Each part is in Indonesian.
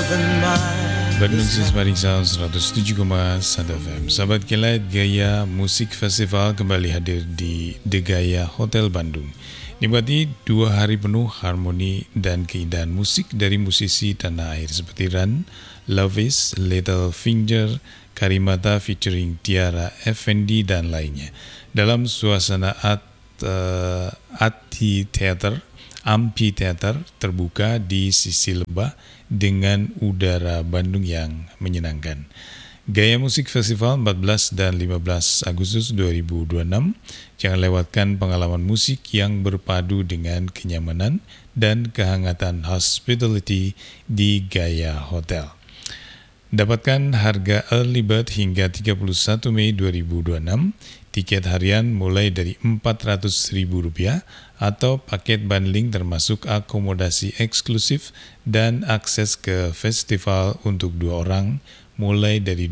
Bandung Sismaring Sound 107,1 FM. Sahabat Kilat, Gaya Musik Festival kembali hadir di The Gaya Hotel Bandung. Nikmati 2 hari penuh harmoni dan keindahan musik dari musisi tanah air seperti Ran, Lovis, Little Finger, Karimata featuring Tiara Effendi dan lainnya. Dalam suasana amphitheater terbuka di sisi lebah dengan udara Bandung yang menyenangkan. Gaya Musik Festival 14 dan 15 Agustus 2026. Jangan lewatkan pengalaman musik yang berpadu dengan kenyamanan dan kehangatan hospitality di Gaya Hotel. Dapatkan harga early bird hingga 31 Mei 2026. Tiket harian mulai dari Rp400.000 atau paket bundling termasuk akomodasi eksklusif dan akses ke festival untuk 2 orang mulai dari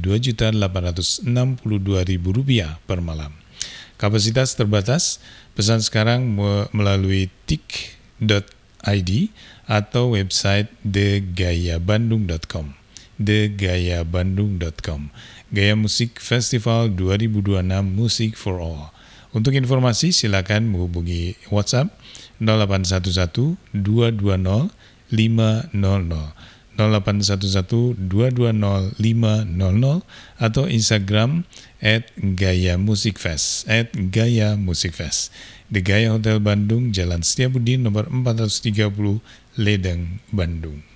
Rp2.862.000 per malam. Kapasitas terbatas, pesan sekarang melalui tik.id atau website thegayabandung.com. thegayabandung.com. Gaya Musik Festival 2026 Music for All. Untuk informasi silakan menghubungi WhatsApp 0811 220 500 0811 220 500 atau Instagram @gayamusikfest @gayamusikfest. The Gaya Hotel Bandung, Jalan Setiabudi nomor 430 Ledeng, Bandung.